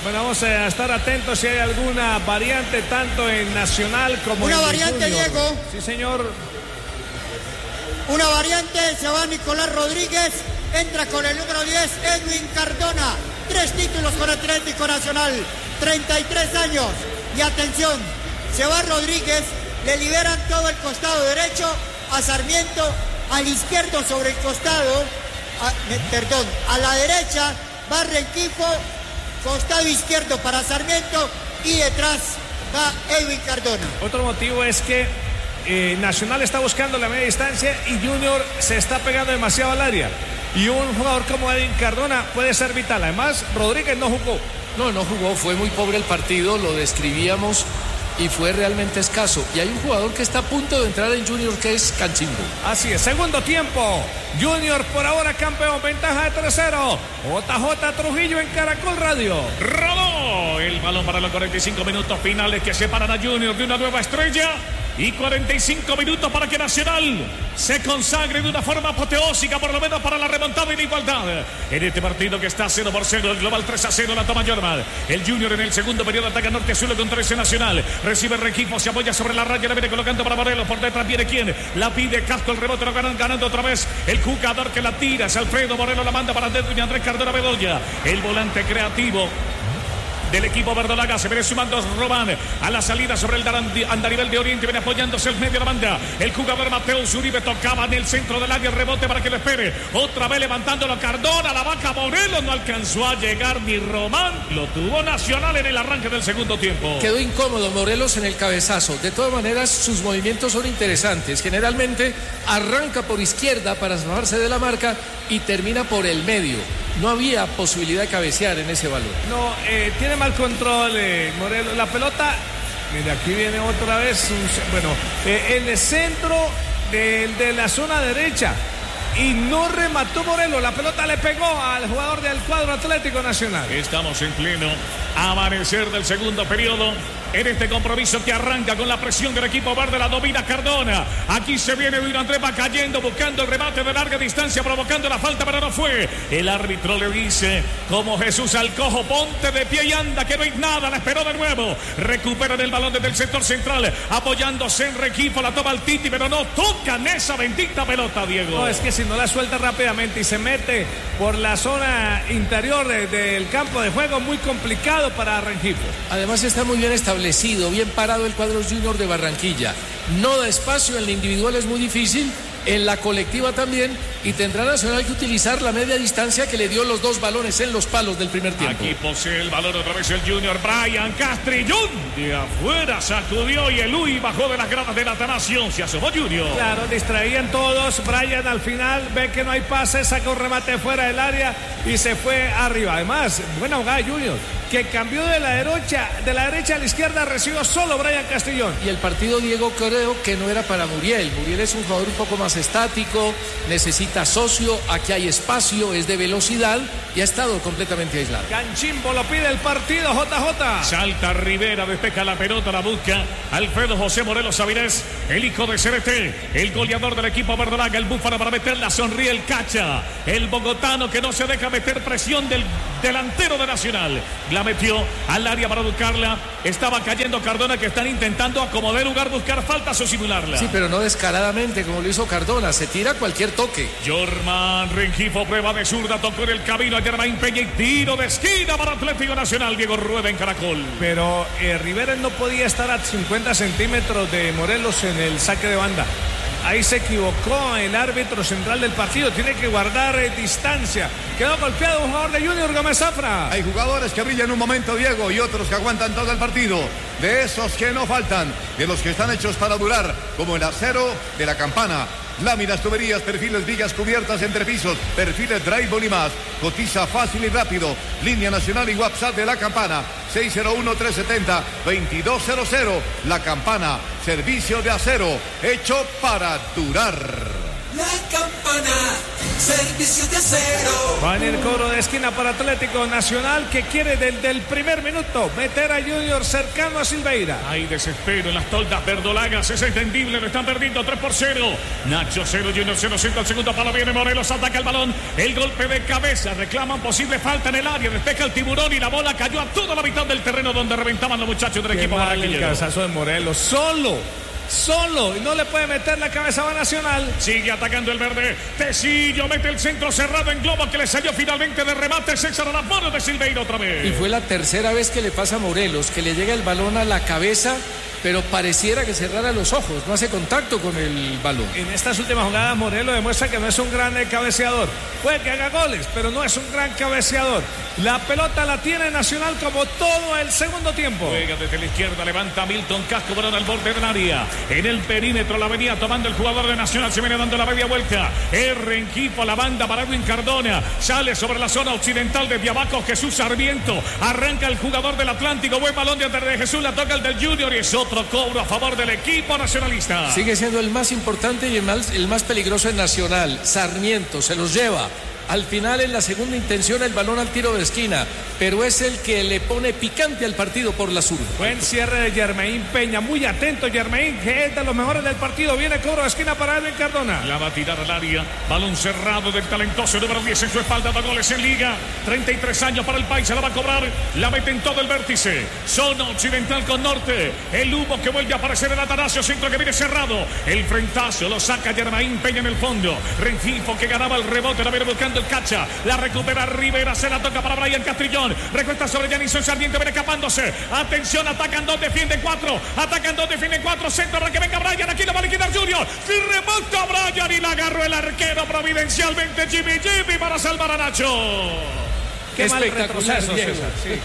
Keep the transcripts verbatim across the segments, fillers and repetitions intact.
Bueno, vamos a estar atentos si hay alguna variante tanto en Nacional como Una en variante, Junior. Diego. Sí, señor. Una variante, se va Nicolás Rodríguez, entra con el número diez, Edwin Cardona. Tres títulos con Atlético Nacional, treinta y tres años. Y atención, se va Rodríguez, le liberan todo el costado derecho a Sarmiento, al izquierdo sobre el costado, a, eh, perdón, a la derecha va Rengifo, costado izquierdo para Sarmiento y detrás va Edwin Cardona. Otro motivo es que eh, Nacional está buscando la media distancia y Junior se está pegando demasiado al área. Y un jugador como Edwin Cardona puede ser vital. Además, Rodríguez no jugó. No, no jugó, fue muy pobre el partido, lo describíamos y fue realmente escaso. Y hay un jugador que está a punto de entrar en Junior que es Canchimbo. Así es, segundo tiempo. Junior por ahora campeón, ventaja de tres cero. J J Trujillo en Caracol Radio. Rodó el balón para los cuarenta y cinco minutos finales que separan a Junior de una nueva estrella. Y cuarenta y cinco minutos para que Nacional se consagre de una forma apoteósica, por lo menos para la remontada y la igualdad. En este partido que está cero por cero, el global tres a cero, la toma Jorman. El Junior en el segundo periodo ataca norte a sur con trece Nacional. Recibe el equipo, se apoya sobre la raya, la viene colocando para Morelos. Por detrás viene quien la pide, Casco, el rebote lo ganan, ganando otra vez. El jugador que la tira es Alfredo Morelos, la manda para Edwin Andrés Cardona Bedoya. El volante creativo del equipo verdolaga se viene sumando Román a la salida sobre el andarivel de Oriente, viene apoyándose el medio de la banda. El jugador Mateo Zuribe tocaba en el centro del área, el rebote para que lo espere. Otra vez levantándolo Cardona, la vaca Morelos, no alcanzó a llegar ni Román. Lo tuvo Nacional en el arranque del segundo tiempo. Quedó incómodo Morelos en el cabezazo. De todas maneras, sus movimientos son interesantes. Generalmente arranca por izquierda para zafarse de la marca y termina por el medio. No había posibilidad de cabecear en ese balón. No, eh, tiene mal control eh, Morelos. La pelota, mira, aquí viene otra vez. Un, bueno, eh, en el centro de, de la zona derecha. Y no remató Morelos. La pelota le pegó al jugador del cuadro Atlético Nacional. Estamos en pleno amanecer del segundo periodo. En este compromiso que arranca con la presión del equipo verde, la domina Cardona. Aquí se viene Luis Andrés, va cayendo, buscando el remate de larga distancia, provocando la falta, pero no fue. El árbitro le dice, como Jesús al cojo, ponte de pie y anda, que no hay nada. La esperó de nuevo. Recuperan el balón desde el sector central, apoyándose en Rengifo, la toma el Titi, pero no tocan esa bendita pelota, Diego. No, es que si no la suelta rápidamente y se mete por la zona interior de, del campo de juego, muy complicado para Rengifo. Además está muy bien establecido, bien parado el cuadro Junior de Barranquilla. No da espacio, en la individual es muy difícil, en la colectiva también, y tendrá Nacional que utilizar la media distancia que le dio los dos balones en los palos del primer tiempo. Aquí posee el balón otra vez el Junior, Brian Castrillón de afuera sacudió y el Uy bajó de las gradas del Atanasio, se asomó Junior. Claro, distraían todos. Brian al final ve que no hay pase, saca un remate fuera del área y se fue arriba. Además, buena jugada de Junior, que cambió de la derecha, de la derecha a la izquierda, recibió solo Brian Castrillón. Y el partido, Diego, creo que no era para Muriel. Muriel es un jugador un poco más estático, necesita socio, aquí hay espacio, es de velocidad y ha estado completamente aislado. Canchimbo lo pide el partido, J J. Salta Rivera, despeja la pelota, la busca Alfredo José Morelos Avilés, el hijo de C B T, el goleador del equipo verdolaga, el búfalo para meterla, sonríe el Cacha, el bogotano que no se deja meter presión del delantero de Nacional. La metió al área para buscarla, estaba cayendo Cardona, que están intentando acomodar lugar, buscar faltas o simularla. Sí, pero no descaradamente como lo hizo Cardona, se tira cualquier toque. Jorman Rengifo, prueba de zurda, tocó en el camino a Germain Peña y tiro de esquina para Atlético Nacional, Diego Rueda en Caracol. Pero eh, Rivera no podía estar a cincuenta centímetros de Morelos en el saque de banda. Ahí se equivocó el árbitro central del partido. Tiene que guardar eh, distancia. Quedó golpeado un jugador de Junior, Gómez Zafra. Hay jugadores que brillan un momento, Diego, y otros que aguantan todo el partido. De esos que no faltan, de los que están hechos para durar, como el acero de la Campana. Láminas, tuberías, perfiles, vigas cubiertas, entrepisos, perfiles, drywall y más. Cotiza fácil y rápido. Línea nacional y WhatsApp de La Campana. seis cero uno, tres siete cero, dos dos cero cero. La Campana, servicio de acero, hecho para durar. La Campana. Servicio de Acero. Va en el cobro de esquina para Atlético Nacional, que quiere desde el primer minuto meter a Junior cercano a Silveira. Hay desespero en las toldas verdolagas, es entendible, lo están perdiendo tres por cero. Nacho cero, Junior cero, cinco al segundo palo, viene Morelos, ataca el balón, el golpe de cabeza, reclaman posible falta en el área, despeja el tiburón y la bola cayó a toda la mitad del terreno donde reventaban los muchachos del Qué equipo mal el barranquillero. cabezazo de Morelos, solo. Solo, y no le puede meter la cabeza a Nacional. Sigue atacando el verde. Tecillo mete el centro cerrado en globo que le salió finalmente de remate. César a las manos de Silveira otra vez. Y fue la tercera vez que le pasa a Morelos, que le llega el balón a la cabeza, pero pareciera que cerrara los ojos, no hace contacto con el balón. En estas últimas jugadas Morelos demuestra que no es un gran cabeceador. Puede que haga goles, pero no es un gran cabeceador. La pelota la tiene Nacional como todo el segundo tiempo. Juega desde la izquierda, levanta Milton Casco, balón al borde del área. En el perímetro la venía tomando el jugador de Nacional, se viene dando la media vuelta. R en equipo, la banda para Edwin Cardona. Sale sobre la zona occidental desde abajo Jesús Sarmiento. Arranca el jugador del Atlántico, buen balón de Andrés de Jesús, la toca el del Junior y es otro cobro a favor del equipo nacionalista. Sigue siendo el más importante y el más, el más peligroso en Nacional. Sarmiento se los lleva. Al final, en la segunda intención, el balón al tiro de esquina, pero es el que le pone picante al partido por la zurda. Buen cierre de Germain Peña, muy atento Germain, que es de los mejores del partido. Viene cobro de esquina para Edwin Cardona. La va a tirar al área, balón cerrado del talentoso número diez en su espalda, da goles en liga, treinta y tres años para el país, se la va a cobrar, la mete en todo el vértice, zona occidental con norte, el humo que vuelve a aparecer en Atanasio, centro que viene cerrado, el frentazo lo saca Germain Peña en el fondo, Rengifo que ganaba el rebote, la viene buscando el cacha, la recupera Rivera, se la toca para Brian Castrillón, recuesta sobre Janison Sarmiento, viene escapándose, atención, atacan dos, defienden cuatro, atacan dos, defienden cuatro, centro para que venga Brian, aquí lo va a liquidar Junior, y remota Brian y la agarró el arquero providencialmente Jimmy Jimmy para salvar a Nacho. Qué mal Espectacular, retroceso, Diego. César, sí.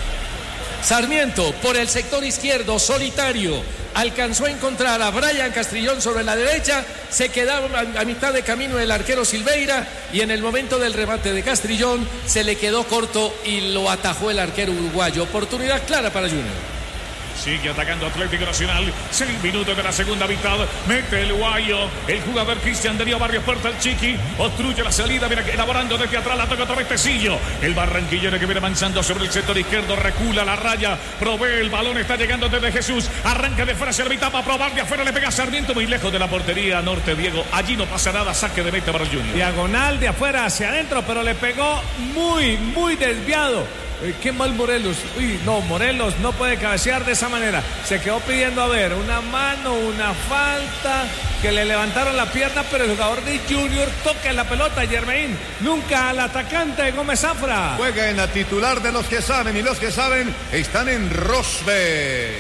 Sarmiento por el sector izquierdo, solitario, alcanzó a encontrar a Brian Castrillón sobre la derecha, se quedaba a, a mitad de camino el arquero Silveira y en el momento del remate de Castrillón se le quedó corto y lo atajó el arquero uruguayo. Oportunidad clara para Junior. Sigue atacando Atlético Nacional. Seis minutos de la segunda mitad. Mete el guayo. El jugador Cristian Darío Barrios Puerta el Chiqui. Obstruye la salida. Viene elaborando desde atrás. La toca otra vez Tecillo. El barranquillero que viene avanzando sobre el sector izquierdo. Recula la raya. Provee el balón. Está llegando desde Jesús. Arranca de fuera hacia la mitad para probar. De afuera le pega a Sarmiento. Muy lejos de la portería norte, Diego. Allí no pasa nada. Saque de meta para el Junior. Diagonal de afuera hacia adentro, pero le pegó muy, muy desviado. Eh, qué mal Morelos. Uy, no, Morelos no puede cabecear de esa manera. Se quedó pidiendo, a ver, una mano, una falta, que le levantaron la pierna, pero el jugador de Junior toca en la pelota, Germain. Nunca al atacante Gómez Zafra. Juega en la titular de los que saben, y los que saben están en Rosbet.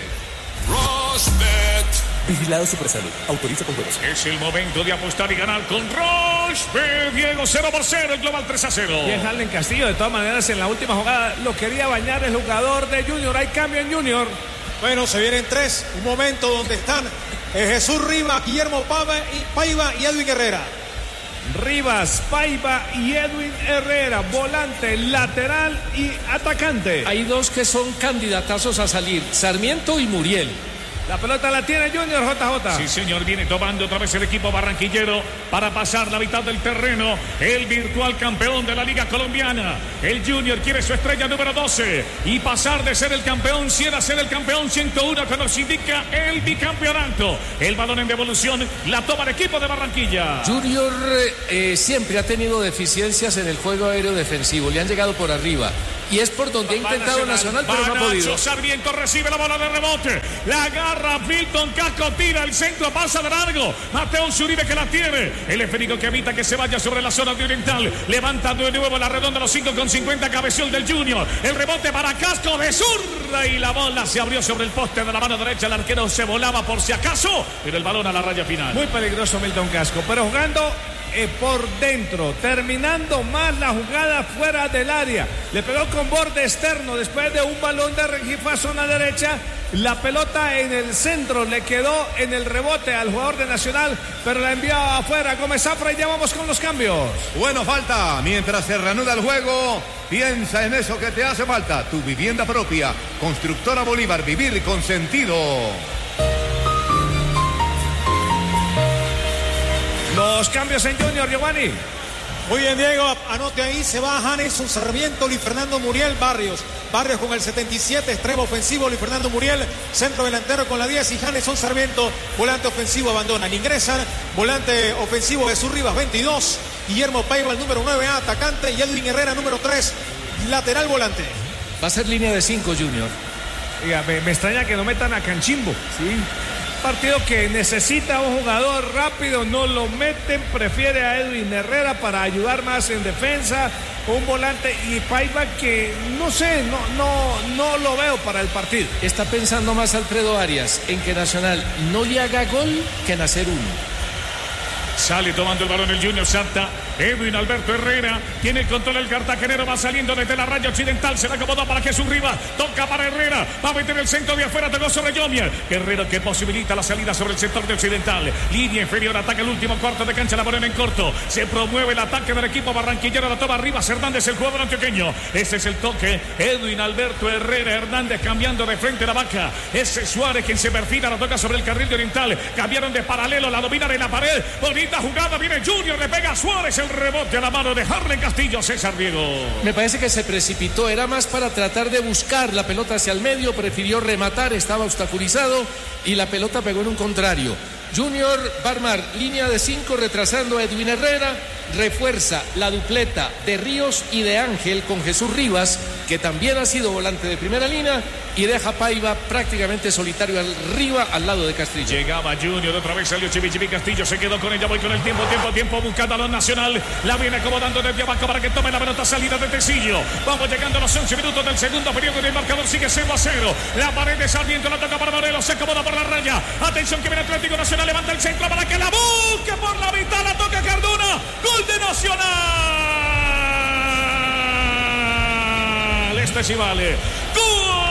Rosbet. Vigilado Supersalud. Autoriza con juegos. Es el momento de apostar y ganar con Rosbet. Diego, cero por cero, el global tres a cero. Y es Harlen Castillo, de todas maneras, en la última jugada lo quería bañar el jugador de Junior. Hay cambio en Junior. Bueno, se vienen tres. Un momento donde están eh, Jesús Rivas, Guillermo Pava y, Paiva y Edwin Herrera. Rivas, Paiva y Edwin Herrera, volante, lateral y atacante. Hay dos que son candidatazos a salir, Sarmiento y Muriel. La pelota la tiene Junior, J J. Sí, señor, viene tomando otra vez el equipo barranquillero para pasar la mitad del terreno. El virtual campeón de la Liga Colombiana. El Junior quiere su estrella número doce y pasar de ser el campeón cien a ser el campeón ciento uno, que nos indica el bicampeonato. El balón en devolución la toma el equipo de Barranquilla. Junior eh, siempre ha tenido deficiencias en el juego aéreo defensivo. Le han llegado por arriba. Y es por donde ha intentado Nacional, pero no ha podido. Sarmiento recibe la bola de rebote. La agarra Milton Casco, tira el centro, pasa de largo. Mateo Zuribe que la tiene. El esférico que evita que se vaya sobre la zona de oriental. Levanta de nuevo la redonda, los cinco con cincuenta. Cabeció el del Junior. El rebote para Casco de zurda. Y la bola se abrió sobre el poste de la mano derecha. El arquero se volaba por si acaso. Pero el balón a la raya final. Muy peligroso Milton Casco, pero jugando eh, por dentro, terminando más la jugada fuera del área. Le pegó con borde externo después de un balón de Rengifo a zona derecha. La pelota en el centro le quedó en el rebote al jugador de Nacional, pero la envió afuera Gómez Zafra y ya vamos con los cambios. Bueno, falta. Mientras se reanuda el juego, piensa en eso que te hace falta. Tu vivienda propia. Constructora Bolívar. Vivir con sentido. Los cambios en Junior, Giovanni. Muy bien, Diego, anote ahí, se va Janeson Sarmiento, Luis Fernando Muriel, Barrios. Barrios con el setenta y siete, extremo ofensivo, Luis Fernando Muriel, centro delantero con la diez y Janeson Sarmiento, volante ofensivo, abandonan. Ingresan, volante ofensivo Jesús Rivas, veintidós, Guillermo Paiva, el número nueve A, atacante, y Edwin Herrera, número tres, lateral volante. Va a ser línea de cinco, Junior. Oiga, me, me extraña que no metan a Canchimbo, ¿sí? Partido que necesita un jugador rápido, no lo meten, prefiere a Edwin Herrera para ayudar más en defensa, un volante y Paiva que no sé, no, no, no lo veo para el partido. Está pensando más Alfredo Arias en que Nacional no le haga gol que en hacer uno. Sale tomando el balón el Junior Santa. Edwin Alberto Herrera tiene el control del cartagenero, va saliendo desde la raya occidental, se la acomodó para Jesús Rivas, toca para Herrera, va a meter el centro de afuera, tocó sobre Jomier. Guerrero que posibilita la salida sobre el sector de occidental, línea inferior, ataca el último cuarto de cancha, la ponen en corto, se promueve el ataque del equipo barranquillero, la toma Rivas Hernández, el jugador antioqueño. Ese es el toque, Edwin Alberto Herrera Hernández cambiando de frente la vaca. Ese Suárez quien se perfila, la toca sobre el carril de oriental, cambiaron de paralelo, la dominan en la pared, bonita jugada, viene Junior, le pega a Suárez, el rebote a la mano de Harlen Castillo. César Diego. Me parece que se precipitó, era más para tratar de buscar la pelota hacia el medio, prefirió rematar, estaba obstaculizado y la pelota pegó en un contrario. Junior va a armar línea de cinco retrasando a Edwin Herrera, refuerza la dupleta de Ríos y de Ángel con Jesús Rivas, que también ha sido volante de primera línea, y deja Paiva prácticamente solitario arriba al lado de Castillo. Llegaba Junior, otra vez salió Chivichivi Castillo, se quedó con ella, voy con el tiempo, tiempo, tiempo, buscando a los Nacional, la viene acomodando desde abajo para que tome la pelota, salida de Tecillo. Vamos llegando a los once minutos del segundo periodo y el marcador sigue cero a cero. La pared de Sarmiento, la toca para Morelos, se acomoda por la raya. Atención que viene Atlético Nacional, levanta el centro para que la busque por la mitad, la toca Cardona, gol de Nacional. Este sí vale. ¡Gol!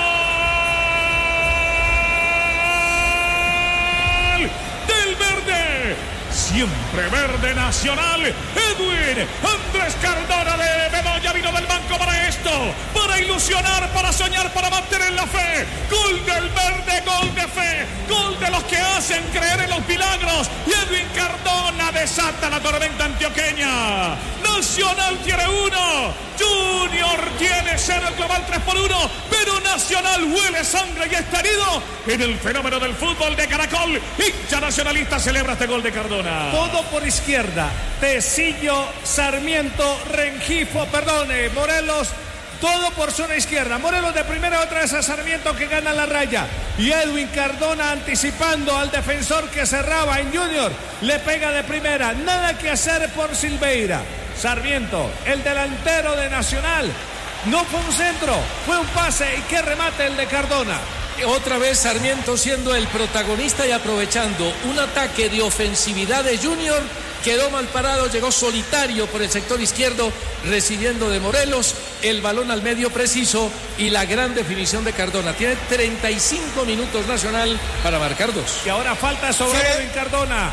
Siempre verde Nacional. Edwin Andrés Cardona de Bedoya vino del banco para esto, para ilusionar, para soñar, para mantener la fe. Gol del verde, gol de fe, gol de los que hacen creer en los milagros. Y Edwin Cardona desata la tormenta antioqueña. Nacional tiene uno, Junior tiene cero, el global tres por uno, pero Nacional huele sangre y está herido en el fenómeno del fútbol de Caracol. Hincha nacionalista celebra este gol de Cardona. Todo por izquierda, Tecillo, Sarmiento, Rengifo, perdón, eh, Morelos, todo por zona izquierda. Morelos de primera, otra vez a Sarmiento que gana la raya. Y Edwin Cardona anticipando al defensor que cerraba en Junior. Le pega de primera, nada que hacer por Silveira. Sarmiento, el delantero de Nacional. No fue un centro, fue un pase y qué remate el de Cardona. Otra vez Sarmiento siendo el protagonista y aprovechando un ataque de ofensividad de Junior. Quedó mal parado, llegó solitario por el sector izquierdo, recibiendo de Morelos el balón al medio preciso y la gran definición de Cardona. Tiene treinta y cinco minutos Nacional para marcar dos. Y ahora falta sobre Edwin Cardona.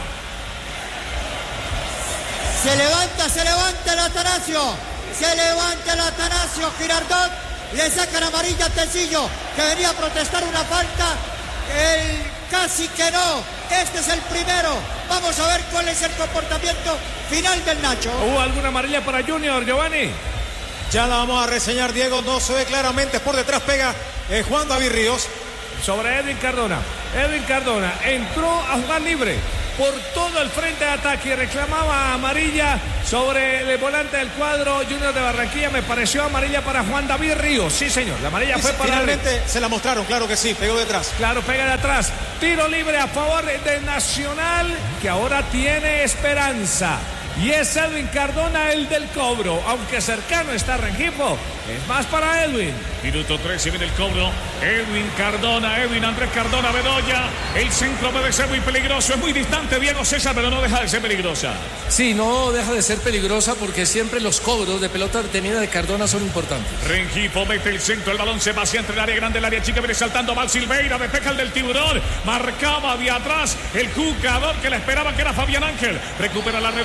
Se levanta, se levanta el Atanasio. Se levanta el Atanasio Girardot. Le sacan amarilla a Tecillo, que venía a protestar una falta. El casi que no. Este es el primero. Vamos a ver cuál es el comportamiento final del Nacho. ¿Hubo alguna amarilla para Junior, Giovanni? Ya la vamos a reseñar, Diego. No se ve claramente. Por detrás pega eh, Juan David Ríos. Sobre Edwin Cardona. Edwin Cardona entró a jugar libre por todo el frente de ataque y reclamaba amarilla sobre el volante del cuadro Junior de Barranquilla. Me pareció amarilla para Juan David Ríos. Sí, señor, la amarilla y fue para finalmente él. Se la mostraron, claro que sí, pegó detrás. Claro, pega de atrás. Tiro libre a favor de Nacional, que ahora tiene esperanza. Y es Edwin Cardona el del cobro, aunque cercano está Rengifo. Es más para Edwin. Minuto trece, viene el cobro. Edwin Cardona, Edwin Andrés Cardona Bedoya. El centro puede ser muy peligroso. Es muy distante, Diego César, pero no deja de ser peligrosa. Sí, no deja de ser peligrosa porque siempre los cobros de pelota detenida de Cardona son importantes. Rengifo mete el centro, el balón se vacía entre el área grande y el área chica. Viene saltando Val Silveira, despeja el del Tiburón. Marcaba de atrás el jugador que le esperaba, que era Fabián Ángel. Recupera la redonda el Junior.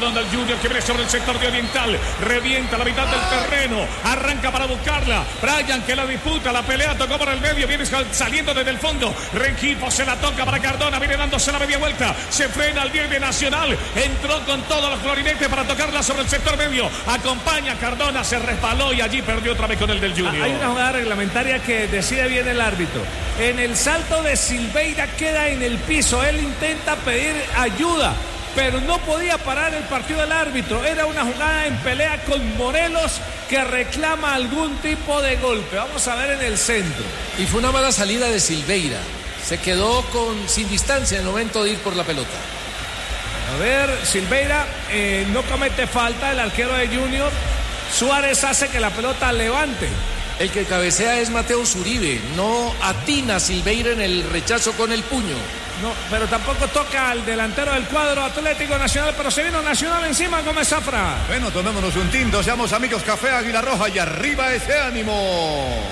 Junior que viene sobre el sector de Oriental. Revienta la mitad del terreno. Arranca para buscarla. Brian que la disputa. La pelea tocó por el medio. Viene saliendo desde el fondo. Rengifo se la toca para Cardona. Viene dándose la media vuelta. Se frena al diez de Nacional. Entró con todos los clarinetes para tocarla sobre el sector medio. Acompaña Cardona. Se resbaló y allí perdió otra vez con el del Junior. Hay una jugada reglamentaria que decide bien el árbitro. En el salto de Silveira queda en el piso. Él intenta pedir ayuda, pero no podía parar el partido del árbitro. Era una jugada en pelea con Morelos que reclama algún tipo de golpe. Vamos a ver en el centro. Y fue una mala salida de Silveira. Se quedó con sin distancia en el momento de ir por la pelota. A ver, Silveira eh, no comete falta. El arquero de Junior. Suárez hace que la pelota levante. El que cabecea es Mateo Zuribe. No atina Silveira en el rechazo con el puño. No, pero tampoco toca al delantero del cuadro Atlético Nacional, pero se vino Nacional encima, Gómez Zafra. Bueno, tomémonos un tinto, seamos amigos, Café Águila Roja y arriba ese ánimo.